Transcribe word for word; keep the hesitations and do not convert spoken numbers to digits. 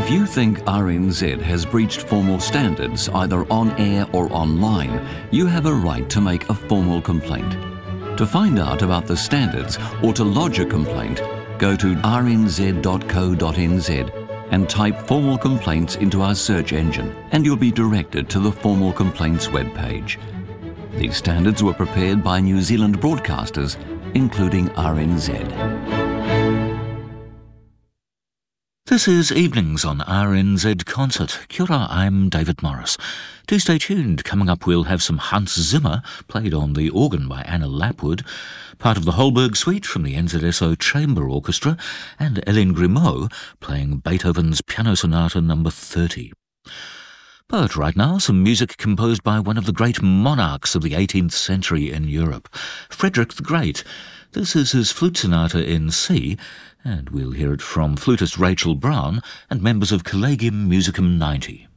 If you think R N Z has breached formal standards either on air or online, you have a right to make a formal complaint. To find out about the standards or to lodge a complaint, go to r n z dot co dot n z and type formal complaints into our search engine, and you'll be directed to the formal complaints webpage. These standards were prepared by New Zealand broadcasters, including R N Z. This is Evenings on R N Z Concert. Kia ora, I'm David Morris. Do stay tuned. Coming up, we'll have some Hans Zimmer, played on the organ by Anna Lapwood, part of the Holberg Suite from the N Z S O Chamber Orchestra, and Hélène Grimaud playing Beethoven's Piano Sonata number thirty. But right now, some music composed by one of the great monarchs of the eighteenth century in Europe, Frederick the Great. This is his flute sonata in C, and we'll hear it from flutist Rachel Brown and members of Collegium Musicum ninety.